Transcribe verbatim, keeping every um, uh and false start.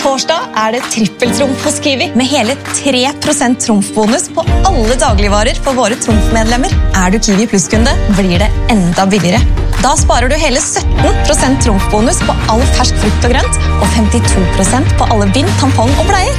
torsdag er det trippeltrumf hos Kiwi, med hele tre prosent trumfbonus på alle dagligvarer for våre trumfmedlemmer. Er du Kiwi Plus-kunde, blir det enda billigere. Da sparer du hele sytten prosent trumfbonus på all fersk frukt og grønt, og femtito prosent på alle bind, tampong og bleier.